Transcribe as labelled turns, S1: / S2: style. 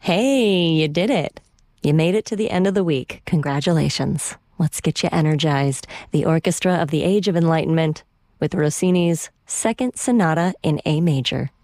S1: Hey, you did it. You made it to the end of the week. Congratulations. Let's get you energized. The Orchestra of the Age of Enlightenment with Rossini's Second Sonata in A Major.